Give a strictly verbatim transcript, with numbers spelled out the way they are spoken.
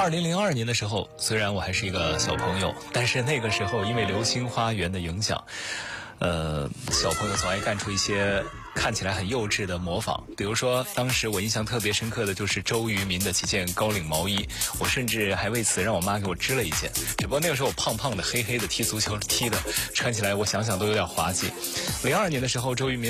二零零二年的时候，虽然我还是一个小朋友，但是那个时候因为《流星花园》的影响，呃，小朋友总爱干出一些看起来很幼稚的模仿。比如说，当时我印象特别深刻的就是周渝民的几件高领毛衣，我甚至还为此让我妈给我织了一件。只不过那个时候我胖胖的、黑黑的，踢足球踢的，穿起来我想想都有点滑稽。零二年的时候，周渝民